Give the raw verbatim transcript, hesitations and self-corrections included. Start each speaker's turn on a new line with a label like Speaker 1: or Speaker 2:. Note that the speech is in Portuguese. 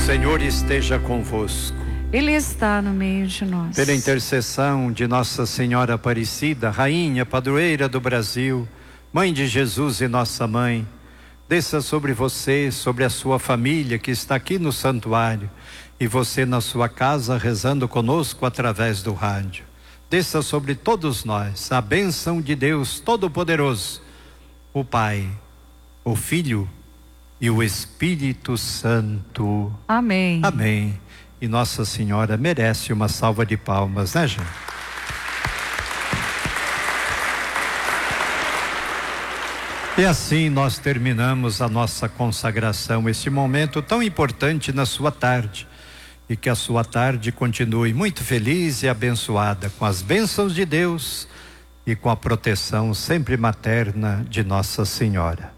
Speaker 1: Senhor esteja convosco.
Speaker 2: Ele está no meio de nós.
Speaker 1: Pela intercessão de Nossa Senhora Aparecida, Rainha, Padroeira do Brasil, Mãe de Jesus e Nossa Mãe, desça sobre você, sobre a sua família que está aqui no santuário e você na sua casa rezando conosco através do rádio. Desça sobre todos nós a bênção de Deus Todo-Poderoso, o Pai, o Filho e o Espírito Santo.
Speaker 2: Amém.
Speaker 1: Amém. E Nossa Senhora merece uma salva de palmas, né, gente? E assim nós terminamos a nossa consagração, este momento tão importante na sua tarde. E que a sua tarde continue muito feliz e abençoada, com as bênçãos de Deus e com a proteção sempre materna de Nossa Senhora.